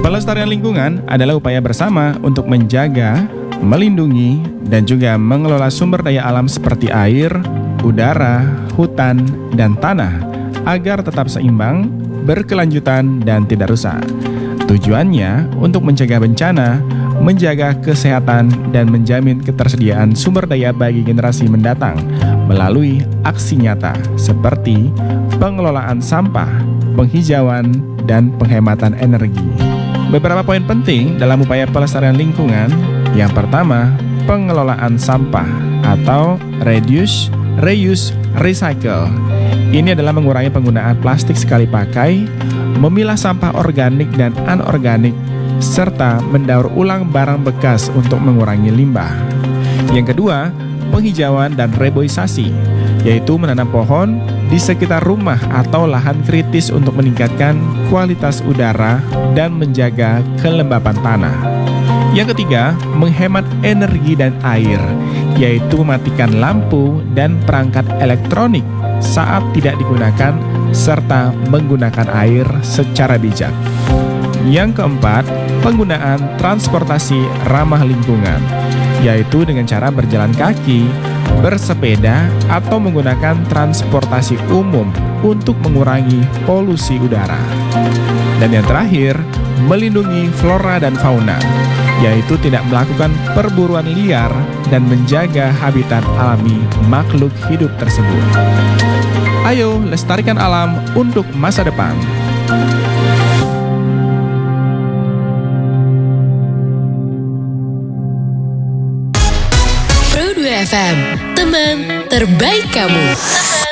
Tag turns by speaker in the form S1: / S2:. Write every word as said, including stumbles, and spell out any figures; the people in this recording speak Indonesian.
S1: Pelestarian lingkungan adalah upaya bersama untuk menjaga, melindungi, dan juga mengelola sumber daya alam seperti air, udara, hutan, dan tanah agar tetap seimbang, berkelanjutan, dan tidak rusak. Tujuannya untuk mencegah bencana, menjaga kesehatan, dan menjamin ketersediaan sumber daya bagi generasi mendatang melalui aksi nyata seperti pengelolaan sampah, penghijauan, dan penghematan energi. Beberapa poin penting dalam upaya pelestarian lingkungan. Yang pertama, pengelolaan sampah atau reduce, reuse, recycle. Ini adalah mengurangi penggunaan plastik sekali pakai, memilah sampah organik dan anorganik, serta mendaur ulang barang bekas untuk mengurangi limbah. Yang kedua, penghijauan dan reboisasi, yaitu menanam pohon di sekitar rumah atau lahan kritis untuk meningkatkan kualitas udara dan menjaga kelembapan tanah. Yang ketiga, menghemat energi dan air, yaitu mematikan lampu dan perangkat elektronik saat tidak digunakan, serta menggunakan air secara bijak. Yang keempat, penggunaan transportasi ramah lingkungan, yaitu dengan cara berjalan kaki, bersepeda, atau menggunakan transportasi umum untuk mengurangi polusi udara. Dan yang terakhir, melindungi flora dan fauna, yaitu tidak melakukan perburuan liar dan menjaga habitat alami makhluk hidup tersebut. Ayo, lestarikan alam untuk masa depan.
S2: Pro dua F M, teman terbaik kamu.